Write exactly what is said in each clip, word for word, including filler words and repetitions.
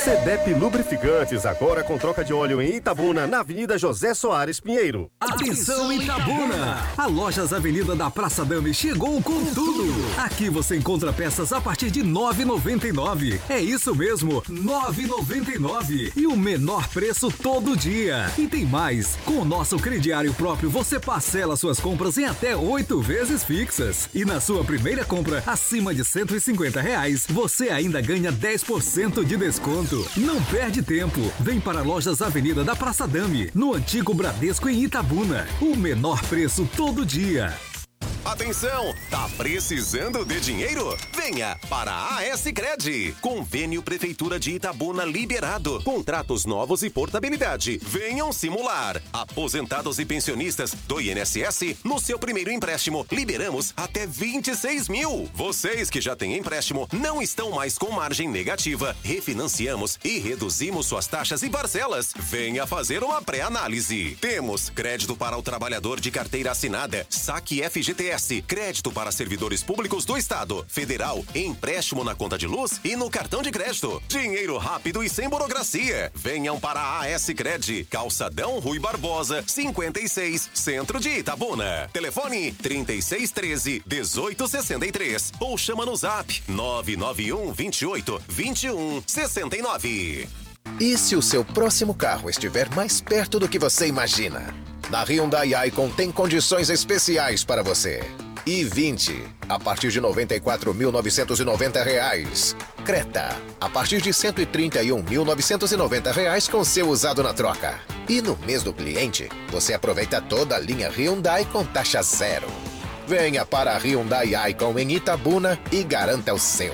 Sedep Lubrificantes, agora com troca de óleo em Itabuna, na Avenida José Soares Pinheiro. Atenção Itabuna! A Lojas Avenida da Praça Dame chegou com tudo! Aqui você encontra peças a partir de nove reais e noventa e nove centavos. É isso mesmo, nove reais e noventa e nove centavos. E o menor preço todo dia. E tem mais, com o nosso crediário próprio você parcela suas compras em até oito vezes fixas. E na sua primeira compra, acima de cento e cinquenta reais, você ainda ganha dez por cento de desconto. Não perde tempo. Vem para Lojas Avenida da Praça Dame, no antigo Bradesco em Itabuna. O menor preço todo dia. Atenção, tá precisando de dinheiro? Venha para a A-S-Cred. Convênio Prefeitura de Itabuna liberado. Contratos novos e portabilidade. Venham simular. Aposentados e pensionistas do I N S S, no seu primeiro empréstimo, liberamos até vinte e seis mil. Vocês que já têm empréstimo não estão mais com margem negativa. Refinanciamos e reduzimos suas taxas e parcelas. Venha fazer uma pré-análise. Temos crédito para o trabalhador de carteira assinada, saque F G T S, crédito para servidores públicos do Estado, federal, empréstimo na conta de luz e no cartão de crédito. Dinheiro rápido e sem burocracia. Venham para a A-S-Cred, Calçadão Rui Barbosa, cinquenta e seis, Centro de Itabuna. Telefone trinta e seis treze, dezoito sessenta e três ou chama no zap nove nove um, vinte e oito, vinte e um, sessenta e nove. E se o seu próximo carro estiver mais perto do que você imagina? Na Hyundai Icon tem condições especiais para você. i vinte, a partir de noventa e quatro mil novecentos e noventa reais. Creta, a partir de cento e trinta e um mil novecentos e noventa reais com seu usado na troca. E no mês do cliente, você aproveita toda a linha Hyundai com taxa zero. Venha para a Hyundai Icon em Itabuna e garanta o seu.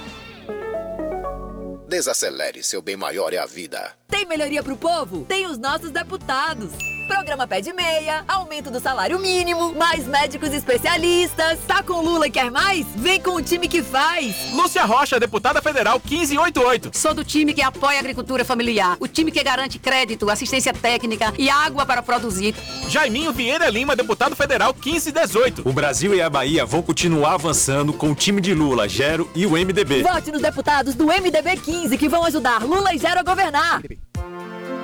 Desacelere, seu bem maior é a vida. Tem melhoria pro povo? Tem os nossos deputados. Programa Pé de Meia, aumento do salário mínimo, mais médicos especialistas. Tá com Lula e quer mais? Vem com o time que faz. Lúcia Rocha, deputada federal quinze oitenta e oito. Sou do time que apoia a agricultura familiar, o time que garante crédito, assistência técnica e água para produzir. Jaiminho Vieira Lima, deputado federal quinze dezoito. O Brasil e a Bahia vão continuar avançando com o time de Lula, Gero e o M D B. Vote nos deputados do M D B quinze que vão ajudar Lula e Gero a governar.